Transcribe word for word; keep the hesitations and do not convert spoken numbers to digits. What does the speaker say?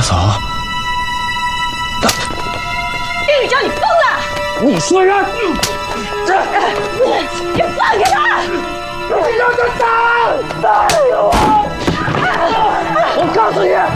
嫂，大丁宇章，你疯了！ 你说人，这你放开他！ 你让他打，打死我！我告诉你。